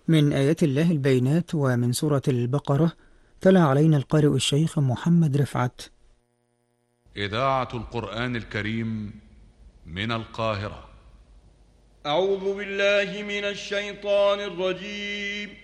من آيات الله البينات ومن سورة البقرة. تلا علينا القارئ الشيخ محمد رفعت. إذاعة القرآن الكريم من القاهرة. أعوذ بالله من الشيطان الرجيم.